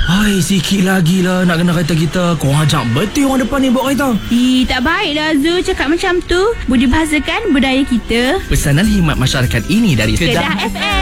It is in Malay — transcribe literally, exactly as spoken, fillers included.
Hai, sikit lagi lah nak kena kereta kita. Kau ajak betul orang depan ni bawa kereta. Ih, tak baik lah Zul cakap macam tu. Budi bahasakan budaya kita. Pesanan khidmat masyarakat ini dari Kedah F M.